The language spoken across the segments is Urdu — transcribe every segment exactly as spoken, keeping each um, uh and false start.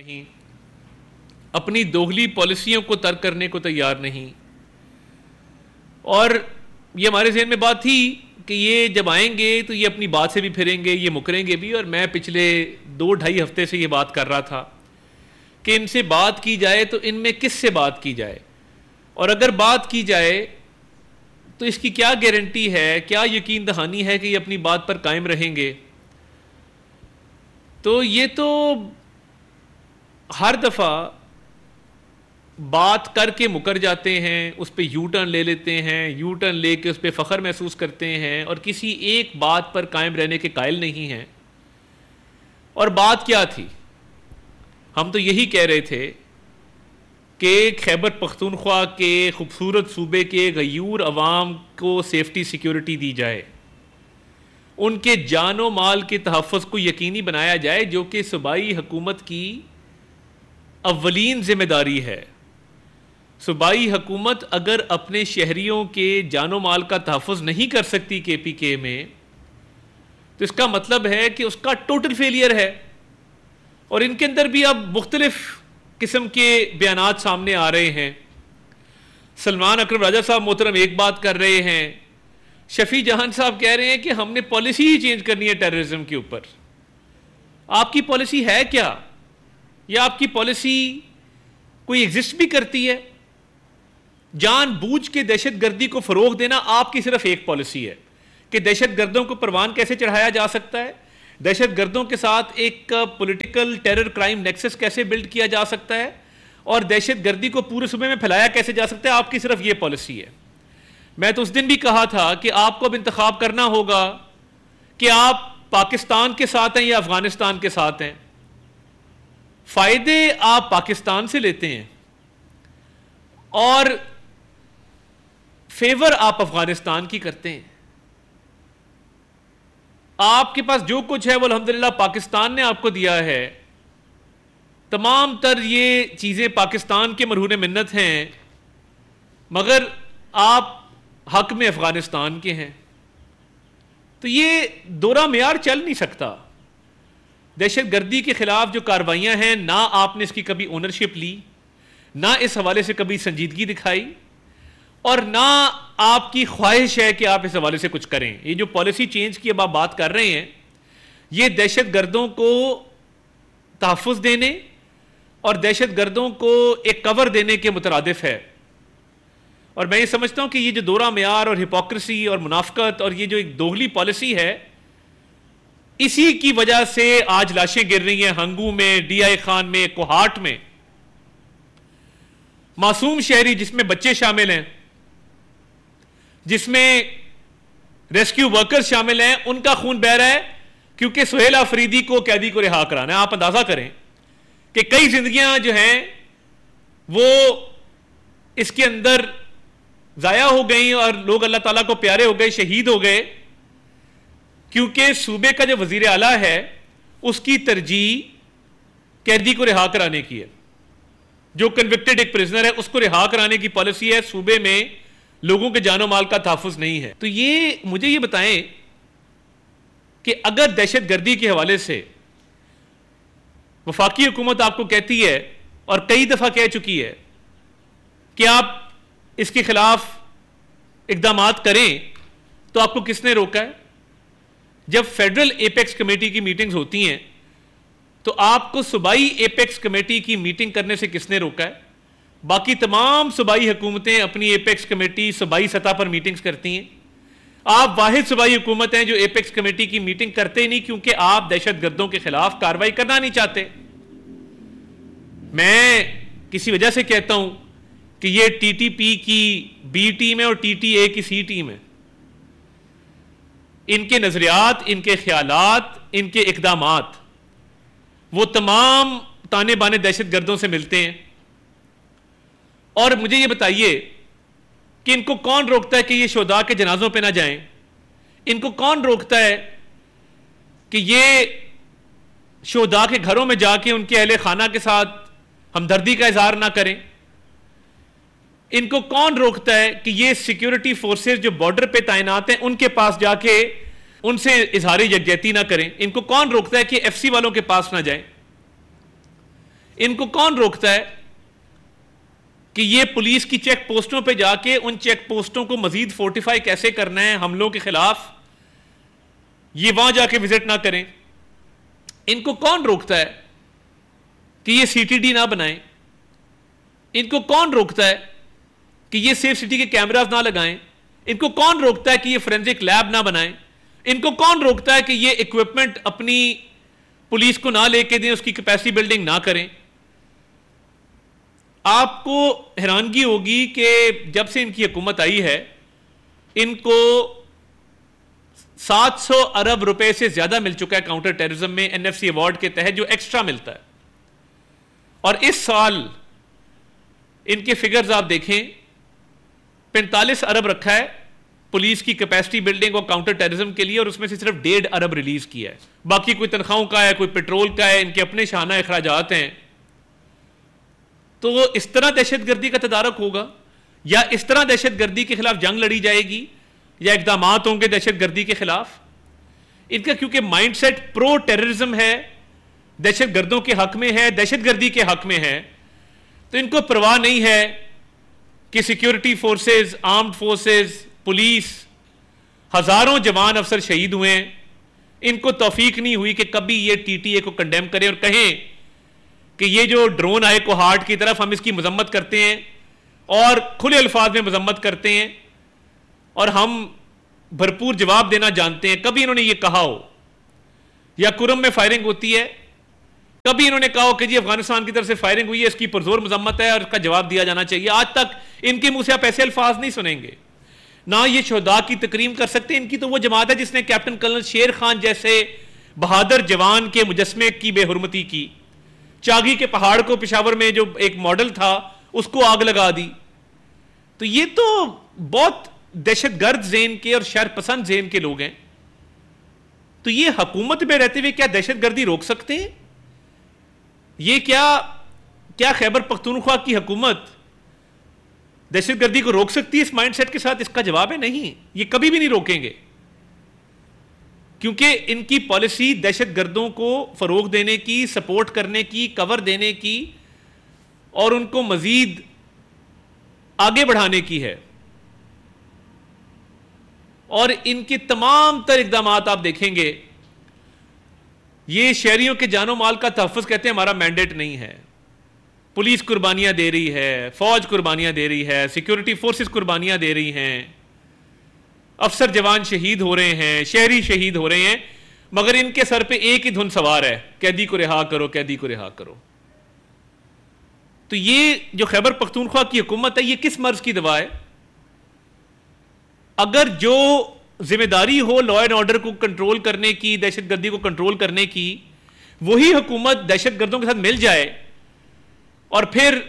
نہیں, اپنی دوغلی پالیسیوں کو ترک کرنے کو تیار نہیں. اور یہ ہمارے ذہن میں بات تھی کہ یہ جب آئیں گے تو یہ اپنی بات سے بھی پھریں گے, یہ مکریں گے بھی. اور میں پچھلے دو ڈھائی ہفتے سے یہ بات کر رہا تھا کہ ان سے بات کی جائے تو ان میں کس سے بات کی جائے, اور اگر بات کی جائے تو اس کی کیا گارنٹی ہے, کیا یقین دہانی ہے کہ یہ اپنی بات پر قائم رہیں گے. تو یہ تو ہر دفعہ بات کر کے مکر جاتے ہیں, اس پہ یو ٹرن لے لیتے ہیں, یو ٹرن لے کے اس پہ فخر محسوس کرتے ہیں, اور کسی ایک بات پر قائم رہنے کے قائل نہیں ہیں. اور بات کیا تھی؟ ہم تو یہی کہہ رہے تھے کہ خیبر پختونخوا کے خوبصورت صوبے کے غیور عوام کو سیفٹی سیکیورٹی دی جائے, ان کے جان و مال کے تحفظ کو یقینی بنایا جائے, جو کہ صوبائی حکومت کی اولین ذمہ داری ہے. صوبائی حکومت اگر اپنے شہریوں کے جان و مال کا تحفظ نہیں کر سکتی کے پی کے میں, تو اس کا مطلب ہے کہ اس کا ٹوٹل فیلئر ہے. اور ان کے اندر بھی اب مختلف قسم کے بیانات سامنے آ رہے ہیں. سلمان اکرم راجہ صاحب محترم ایک بات کر رہے ہیں, شفیع جہان صاحب کہہ رہے ہیں کہ ہم نے پالیسی ہی چینج کرنی ہے ٹیررزم کے اوپر. آپ کی پالیسی ہے کیا؟ یا آپ کی پالیسی کوئی ایگزسٹ بھی کرتی ہے؟ جان بوجھ کے دہشت گردی کو فروغ دینا آپ کی صرف ایک پالیسی ہے کہ دہشت گردوں کو پروان کیسے چڑھایا جا سکتا ہے, دہشت گردوں کے ساتھ ایک پولیٹیکل ٹیرر کرائم نیکسس کیسے بلڈ کیا جا سکتا ہے, اور دہشت گردی کو پورے صوبے میں پھیلایا کیسے جا سکتا ہے. آپ کی صرف یہ پالیسی ہے. میں تو اس دن بھی کہا تھا کہ آپ کو اب انتخاب کرنا ہوگا کہ آپ پاکستان کے ساتھ ہیں یا افغانستان کے ساتھ ہیں. فائدے آپ پاکستان سے لیتے ہیں اور فیور آپ افغانستان کی کرتے ہیں. آپ کے پاس جو کچھ ہے وہ الحمدللہ پاکستان نے آپ کو دیا ہے. تمام تر یہ چیزیں پاکستان کے مرہون منت ہیں, مگر آپ حق میں افغانستان کے ہیں. تو یہ دورہ معیار چل نہیں سکتا. دہشت گردی کے خلاف جو کاروائیاں ہیں, نہ آپ نے اس کی کبھی اونرشپ لی, نہ اس حوالے سے کبھی سنجیدگی دکھائی, اور نہ آپ کی خواہش ہے کہ آپ اس حوالے سے کچھ کریں. یہ جو پالیسی چینج کی اب آپ بات کر رہے ہیں, یہ دہشت گردوں کو تحفظ دینے اور دہشت گردوں کو ایک کور دینے کے مترادف ہے. اور میں یہ سمجھتا ہوں کہ یہ جو دورہ معیار اور ہپوکریسی اور منافقت اور یہ جو ایک دوغلی پالیسی ہے, اسی کی وجہ سے آج لاشیں گر رہی ہیں ہنگو میں, ڈی آئی خان میں, کوہاٹ میں. معصوم شہری جس میں بچے شامل ہیں, جس میں ریسکیو ورکرز شامل ہیں, ان کا خون بہہ رہا ہے کیونکہ سہیل آفریدی کو قیدی کو رہا کرانا ہے. آپ اندازہ کریں کہ کئی زندگیاں جو ہیں وہ اس کے اندر ضائع ہو گئیں اور لوگ اللہ تعالیٰ کو پیارے ہو گئے, شہید ہو گئے, کیونکہ صوبے کا جو وزیر اعلیٰ ہے اس کی ترجیح قیدی کو رہا کرانے کی ہے. جو کنوکٹڈ ایک پرزنر ہے اس کو رہا کرانے کی پالیسی ہے, صوبے میں لوگوں کے جان و مال کا تحفظ نہیں ہے. تو یہ مجھے یہ بتائیں کہ اگر دہشت گردی کے حوالے سے وفاقی حکومت آپ کو کہتی ہے اور کئی دفعہ کہہ چکی ہے کہ آپ اس کے خلاف اقدامات کریں, تو آپ کو کس نے روکا ہے؟ جب فیڈرل ایپیکس کمیٹی کی میٹنگز ہوتی ہیں تو آپ کو صوبائی ایپیکس کمیٹی کی میٹنگ کرنے سے کس نے روکا ہے؟ باقی تمام صوبائی حکومتیں اپنی ایپیکس کمیٹی صوبائی سطح پر میٹنگز کرتی ہیں. آپ واحد صوبائی حکومت ہیں جو ایپیکس کمیٹی کی میٹنگ کرتے ہی نہیں, کیونکہ آپ دہشت گردوں کے خلاف کارروائی کرنا نہیں چاہتے. میں کسی وجہ سے کہتا ہوں کہ یہ ٹی ٹی پی کی بی ٹیم ہے اور ٹی ٹی اے کی سی ٹیم ہے. ان کے نظریات, ان کے خیالات, ان کے اقدامات وہ تمام تانے بانے دہشت گردوں سے ملتے ہیں. اور مجھے یہ بتائیے کہ ان کو کون روکتا ہے کہ یہ شہداء کے جنازوں پہ نہ جائیں؟ ان کو کون روکتا ہے کہ یہ شہداء کے گھروں میں جا کے ان کے اہل خانہ کے ساتھ ہمدردی کا اظہار نہ کریں؟ ان کو کون روکتا ہے کہ یہ سیکیورٹی فورسز جو بارڈر پہ تعینات ہیں ان کے پاس جا کے ان سے اظہار یکجہتی نہ کریں؟ ان کو کون روکتا ہے کہ ایف سی والوں کے پاس نہ جائیں؟ ان کو کون روکتا ہے کہ یہ پولیس کی چیک پوسٹوں پہ جا کے ان چیک پوسٹوں کو مزید فورٹیفائی کیسے کرنا ہے حملوں کے خلاف، یہ وہاں جا کے وزٹ نہ کریں؟ ان کو کون روکتا ہے کہ یہ سی ٹی ڈی نہ بنائیں؟ ان کو کون روکتا ہے کہ یہ سیف سٹی کے کیمراز نہ لگائیں؟ ان کو کون روکتا ہے کہ یہ فورینزک لیب نہ بنائیں؟ ان کو کون روکتا ہے کہ یہ ایکوپمنٹ اپنی پولیس کو نہ لے کے دیں، اس کی کیپیسٹی بلڈنگ نہ کریں؟ آپ کو حیرانگی ہوگی کہ جب سے ان کی حکومت آئی ہے ان کو سات سو ارب روپے سے زیادہ مل چکا ہے کاؤنٹر ٹیررزم میں این ایف سی ایوارڈ کے تحت جو ایکسٹرا ملتا ہے، اور اس سال ان کے فگرز آپ دیکھیں پینتالیس ارب رکھا ہے پولیس کی کیپیسٹی بلڈنگ اور کاؤنٹر ٹیررزم کے لیے، اور اس میں سے صرف ڈیڑھ ارب ریلیز کیا ہے، باقی کوئی تنخواہوں کا ہے، کوئی پیٹرول کا ہے، ان کے اپنے شانہ اخراجات ہیں۔ تو اس طرح دہشت گردی کا تدارک ہوگا یا اس طرح دہشت گردی کے خلاف جنگ لڑی جائے گی یا اقدامات ہوں گے دہشت گردی کے خلاف؟ ان کا کیونکہ مائنڈ سیٹ پرو ٹیررزم ہے، دہشت گردوں کے حق میں ہے، دہشت گردی کے حق میں ہے، تو ان کو پرواہ نہیں ہے کہ security forces, armed forces, police, ہزاروں جوان افسر شہید ہوئے ہیں، ان کو توفیق نہیں ہوئی کہ کبھی یہ ٹی ٹی اے کو کنڈیم کرے اور کہیں کہ یہ جو ڈرون آئے کوہاٹ کی طرف ہم اس کی مذمت کرتے ہیں اور کھلے الفاظ میں مذمت کرتے ہیں اور ہم بھرپور جواب دینا جانتے ہیں، کبھی انہوں نے یہ کہا ہو؟ یا کرم میں فائرنگ ہوتی ہے، کبھی انہوں نے کہا ہو کہ جی افغانستان کی طرف سے فائرنگ ہوئی ہے، اس کی پرزور مذمت ہے اور اس کا جواب دیا جانا چاہیے؟ آج تک ان کے منہ سے آپ ایسے الفاظ نہیں سنیں گے، نہ یہ شہداء کی تکریم کر سکتے۔ ان کی تو وہ جماعت ہے جس نے کیپٹن کرنل شیر خان جیسے بہادر جوان کے مجسمے کی بے حرمتی کی، چاگی کے پہاڑ کو پشاور میں جو ایک ماڈل تھا اس کو آگ لگا دی۔ تو یہ تو بہت دہشت گرد ذہن کے اور شر پسند ذہن کے لوگ ہیں۔ تو یہ حکومت میں رہتے ہوئے کیا دہشت گردی روک سکتے ہیں؟ یہ کیا کیا خیبر پختونخوا کی حکومت دہشت گردی کو روک سکتی ہے اس مائنڈ سیٹ کے ساتھ؟ اس کا جواب ہے نہیں، یہ کبھی بھی نہیں روکیں گے، کیونکہ ان کی پالیسی دہشت گردوں کو فروغ دینے کی، سپورٹ کرنے کی، کور دینے کی اور ان کو مزید آگے بڑھانے کی ہے۔ اور ان کے تمام تر اقدامات آپ دیکھیں گے، یہ شہریوں کے جان و مال کا تحفظ کہتے ہیں ہمارا مینڈیٹ نہیں ہے۔ پولیس قربانیاں دے رہی ہے، فوج قربانیاں دے رہی ہے، سیکیورٹی فورسز قربانیاں دے رہی ہیں، افسر جوان شہید ہو رہے ہیں، شہری شہید ہو رہے ہیں، مگر ان کے سر پہ ایک ہی دھن سوار ہے، قیدی کو رہا کرو، قیدی کو رہا کرو۔ تو یہ جو خیبر پختونخوا کی حکومت ہے یہ کس مرض کی دوا ہے؟ اگر جو ذمہ داری ہو لا اینڈ آرڈر کو کنٹرول کرنے کی، دہشت گردی کو کنٹرول کرنے کی، وہی حکومت دہشت گردوں کے ساتھ مل جائے اور پھر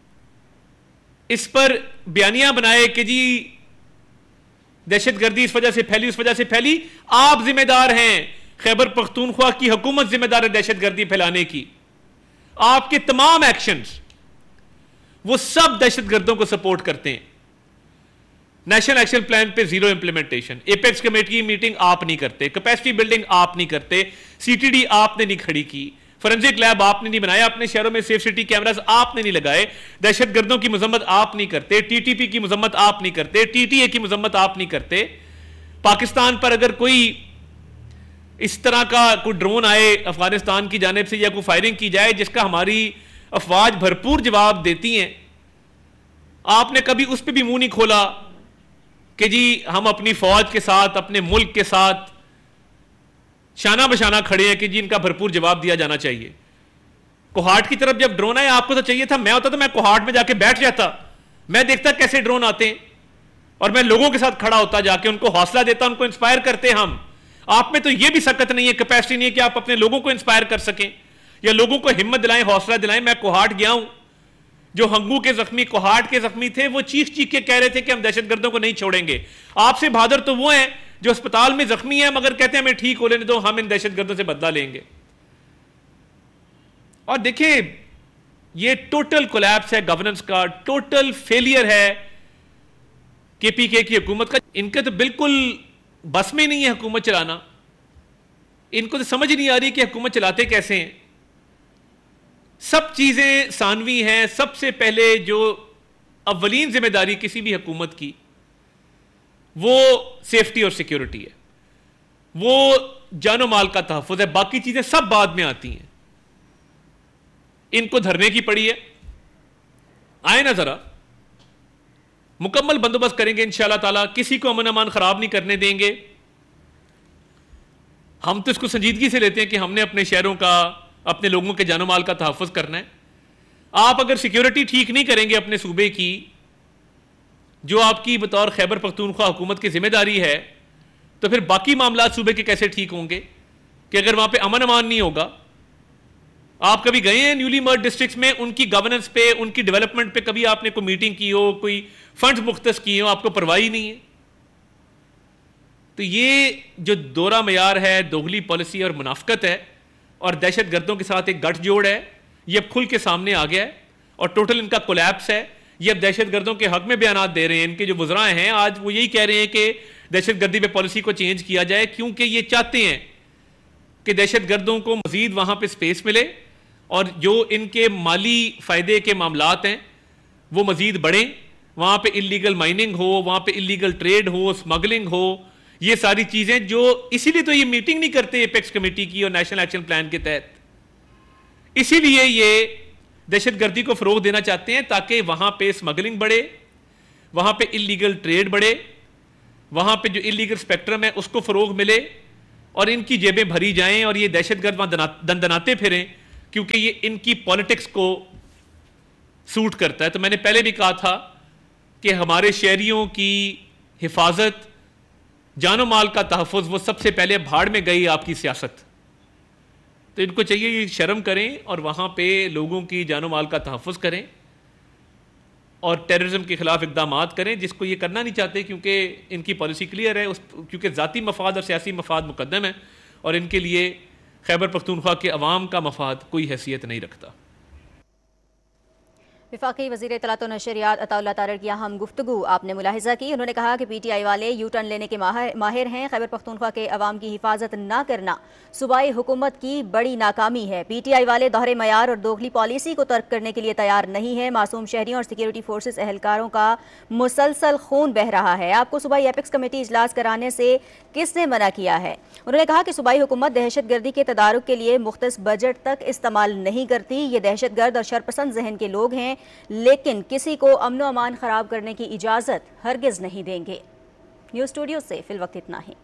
اس پر بیانیاں بنائے کہ جی دہشت گردی اس وجہ سے پھیلی، اس وجہ سے پھیلی، آپ ذمہ دار ہیں، خیبر پختونخوا کی حکومت ذمہ دار ہے دہشت گردی پھیلانے کی، آپ کے تمام ایکشنز وہ سب دہشت گردوں کو سپورٹ کرتے ہیں۔ نیشنل ایکشن پلان پہ زیرو امپلیمنٹیشن، ایپیکس کمیٹی کی میٹنگ آپ نہیں کرتے، کیپیسٹی بلڈنگ آپ نہیں کرتے، سی ٹی ڈی آپ نے نہیں کھڑی کی، فورینزک لیب آپ نے نہیں بنایا، اپنے شہروں میں سیف سٹی کیمراز آپ نے نہیں لگائے، دہشت گردوں کی مذمت آپ نہیں کرتے، ٹی ٹی پی کی مذمت آپ نہیں کرتے، ٹی ٹی اے کی مذمت آپ نہیں کرتے۔ پاکستان پر اگر کوئی اس طرح کا کوئی ڈرون آئے افغانستان کی جانب سے یا کوئی فائرنگ کی جائے جس کا ہماری افواج بھرپور جواب دیتی ہیں، آپ نے کبھی اس پہ بھی منہ نہیں کھولا کہ جی ہم اپنی فوج کے ساتھ، اپنے ملک کے ساتھ شانہ بشانہ کھڑے ہیں کہ جی ان کا بھرپور جواب دیا جانا چاہیے۔ کوہاٹ کی طرف جب ڈرون آئے آپ کو تو چاہیے تھا، میں ہوتا تو میں کوہاٹ میں جا کے بیٹھ جاتا، میں دیکھتا کیسے ڈرون آتے ہیں اور میں لوگوں کے ساتھ کھڑا ہوتا، جا کے ان کو حوصلہ دیتا، ان کو انسپائر کرتے۔ ہم آپ میں تو یہ بھی سکت نہیں ہے، کیپیسٹی نہیں ہے کہ آپ اپنے لوگوں کو انسپائر کر سکیں یا لوگوں کو ہمت دلائیں، حوصلہ دلائیں۔ میں کوہاٹ گیا ہوں، جو ہنگو کے زخمی کوہاٹ کے زخمی تھے وہ چیخ چیخ کے کہہ رہے تھے کہ ہم دہشت گردوں کو نہیں چھوڑیں گے۔ آپ سے بہادر تو وہ ہیں جو اسپتال میں زخمی ہیں مگر کہتے ہیں ہمیں ٹھیک ہو لینے دو، ہم ان دہشت گردوں سے بدلہ لیں گے۔ اور دیکھیں یہ ٹوٹل کولیپس ہے گورننس کا، ٹوٹل فیلئر ہے کے پی کے کی حکومت کا۔ ان کے تو بالکل بس میں نہیں ہے حکومت چلانا، ان کو تو سمجھ نہیں آ رہی کہ حکومت چلاتے کیسے ہیں۔ سب چیزیں ثانوی ہیں. سب سے پہلے جو اولین ذمہ داری کسی بھی حکومت کی وہ سیفٹی اور سیکیورٹی ہے, وہ جان و مال کا تحفظ ہے. باقی چیزیں سب بعد میں آتی ہیں. ان کو دھرنے کی پڑی ہے. آئے نا ذرا, مکمل بندوبست کریں گے انشاءاللہ تعالیٰ, کسی کو امن امان خراب نہیں کرنے دیں گے. ہم تو اس کو سنجیدگی سے لیتے ہیں کہ ہم نے اپنے شہروں کا, اپنے لوگوں کے جان و مال کا تحفظ کرنا ہے. آپ اگر سیکیورٹی ٹھیک نہیں کریں گے اپنے صوبے کی, جو آپ کی بطور خیبر پختونخوا حکومت کی ذمہ داری ہے, تو پھر باقی معاملات صوبے کے کیسے ٹھیک ہوں گے؟ کہ اگر وہاں پہ امن امان نہیں ہوگا. آپ کبھی گئے ہیں نیولی مرڈ ڈسٹرکٹس میں, ان کی گورننس پہ, ان کی ڈیولپمنٹ پہ کبھی آپ نے کوئی میٹنگ کی ہو, کوئی فنڈز مختص کیے ہو, آپ کو پرواہ ہی نہیں ہے؟ تو یہ جو دورہ معیار ہے, دوغلی پالیسی اور منافقت ہے, اور دہشت گردوں کے ساتھ ایک گٹھ جوڑ ہے, یہ اب کھل کے سامنے آ گیا ہے, اور ٹوٹل ان کا کولیپس ہے. یہ اب دہشت گردوں کے حق میں بیانات دے رہے ہیں. ان کے جو وزراء ہیں آج وہ یہی کہہ رہے ہیں کہ دہشت گردی پہ پالیسی کو چینج کیا جائے, کیونکہ یہ چاہتے ہیں کہ دہشت گردوں کو مزید وہاں پہ سپیس ملے, اور جو ان کے مالی فائدے کے معاملات ہیں وہ مزید بڑھیں. وہاں پہ اللیگل مائننگ ہو, وہاں پہ اللیگل ٹریڈ ہو, اسمگلنگ ہو, یہ ساری چیزیں جو, اسی لیے تو یہ میٹنگ نہیں کرتے ایپیکس کمیٹی کی اور نیشنل ایکشن پلان کے تحت. اسی لیے یہ دہشت گردی کو فروغ دینا چاہتے ہیں تاکہ وہاں پہ اسمگلنگ بڑھے, وہاں پہ اللیگل ٹریڈ بڑھے, وہاں پہ جو اللیگل اسپیکٹرم ہے اس کو فروغ ملے, اور ان کی جیبیں بھری جائیں, اور یہ دہشت گرد وہاں دندناتے پھریں, کیونکہ یہ ان کی پالیٹکس کو سوٹ کرتا ہے. تو میں نے پہلے بھی کہا تھا کہ ہمارے شہریوں کی حفاظت, جان و مال کا تحفظ, وہ سب سے پہلے بھاڑ میں گئی آپ کی سیاست. تو ان کو چاہیے یہ شرم کریں اور وہاں پہ لوگوں کی جان و مال کا تحفظ کریں, اور ٹیررزم کے خلاف اقدامات کریں, جس کو یہ کرنا نہیں چاہتے کیونکہ ان کی پالیسی کلیئر ہے, اس کیونکہ ذاتی مفاد اور سیاسی مفاد مقدم ہے, اور ان کے لیے خیبر پختونخوا کے عوام کا مفاد کوئی حیثیت نہیں رکھتا. وفاقی وزیر اطلاعات و نشریات عطا اللہ تارڑ کی اہم گفتگو آپ نے ملاحظہ کی. انہوں نے کہا کہ پی ٹی آئی والے یو ٹرن لینے کے ماہر ہیں. خیبر پختونخوا کے عوام کی حفاظت نہ کرنا صوبائی حکومت کی بڑی ناکامی ہے. پی ٹی آئی والے دوہرے معیار اور دوغلی پالیسی کو ترک کرنے کے لیے تیار نہیں ہے. معصوم شہریوں اور سیکیورٹی فورسز اہلکاروں کا مسلسل خون بہہ رہا ہے. آپ کو صوبائی ایپیکس کمیٹی اجلاس کرانے سے کس نے منع کیا ہے؟ انہوں نے کہا کہ صوبائی حکومت دہشت گردی کے تدارک کے لیے مختص بجٹ تک استعمال نہیں کرتی. یہ دہشت گرد اور شرپسند ذہن کے لوگ ہیں, لیکن کسی کو امن و امان خراب کرنے کی اجازت ہرگز نہیں دیں گے. نیوز اسٹوڈیو سے فی الوقت اتنا ہی.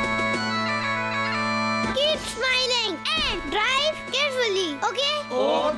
Keep smiling and drive carefully, okay?